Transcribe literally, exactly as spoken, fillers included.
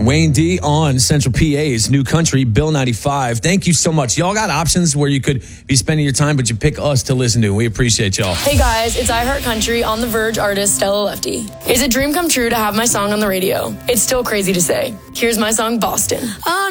Wayne D on Central P A's New Country, Bill ninety-five. Thank you so much. Y'all got options where you could be spending your time, but you pick us to listen to. We appreciate y'all. Hey guys, it's I Heart Country on The Verge artist Stella Lefty. It's a dream come true to have my song on the radio. It's still crazy to say. Here's my song, Boston. Oh,